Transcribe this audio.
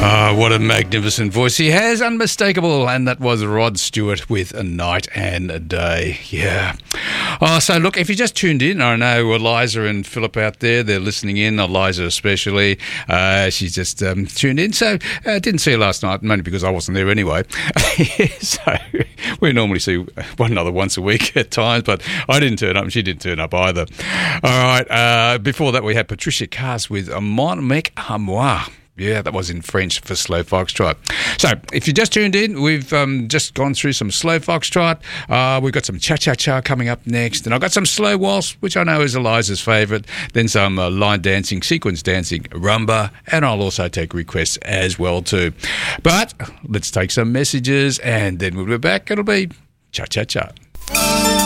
What a magnificent voice he has, unmistakable, and that was Rod Stewart with A Night and a Day. Yeah. So look, if you just tuned in, I know Eliza and Philip out there, they're listening in, Eliza especially. She's just tuned in, so didn't see her last night, mainly because I wasn't there anyway. So we normally see one another once a week at times, but I didn't turn up and she didn't turn up either. All right, before that we had Patricia Cass with Mon Mec à Moi. Yeah, that was in French for Slow Foxtrot. So, if you just tuned in, we've just gone through some Slow Foxtrot. We've got some Cha-Cha-Cha coming up next. And I've got some Slow Waltz, which I know is Eliza's favourite. Then some line dancing, sequence dancing, rumba. And I'll also take requests as well too. But let's take some messages and then we'll be back. It'll be Cha-Cha-Cha.